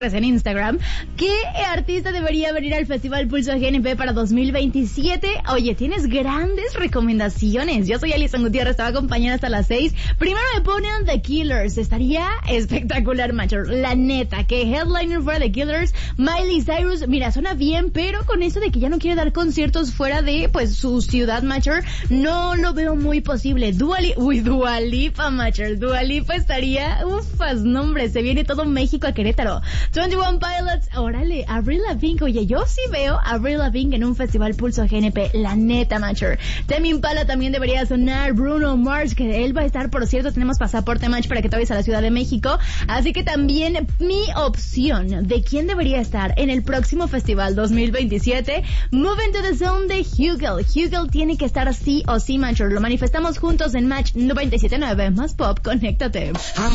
en Instagram. ¿Qué artista debería venir al Festival Pulso GNP para 2027? Oye, tienes grandes recomendaciones. Yo soy Alison Gutiérrez, estaba acompañada hasta las 6. Primero me ponen The Killers. Estaría espectacular, macho. La neta, que headliner fuera The Killers. Miley Cyrus, mira, suena bien, pero con eso de que ya no quiere dar conciertos fuera de, pues, su ciudad, macho, no lo veo muy posible. Dua Lipa, macho. Dua Lipa estaría, ufas, nombre, se viene todo México a Querétaro. 21 Pilots, órale, Avril Lavigne, oye, yo sí veo a Avril Lavigne en un festival Pulso GNP, la neta, macho. Tame Impala también debería sonar, Bruno Mars, que él va a estar, por cierto, tenemos pasaporte match para que te vayas a la Ciudad de México, así que también mi opción de quién debería estar en el próximo festival 2027, Move Into the Zone de Hugel. Hugel tiene que estar sí o sí, macho, lo manifestamos juntos en Match 97.9, más pop, conéctate.